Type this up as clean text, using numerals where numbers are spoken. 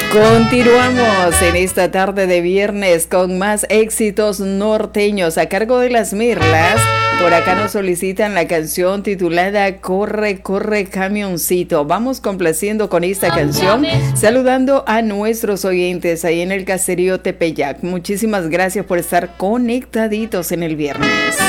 Continuamos en esta tarde de viernes con más éxitos norteños a cargo de Las Mirlas. Por acá nos solicitan la canción titulada Corre, corre camioncito. Vamos complaciendo con esta canción, saludando a nuestros oyentes ahí en el caserío Tepeyac. Muchísimas gracias por estar conectaditos en el viernes.